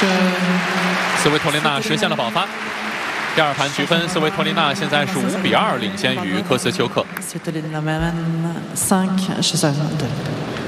斯维托琳娜实现了保发。第二盘局分，斯维托琳娜现在是5-2领先于科斯丘克。 Svitolina med 5 chez un 2.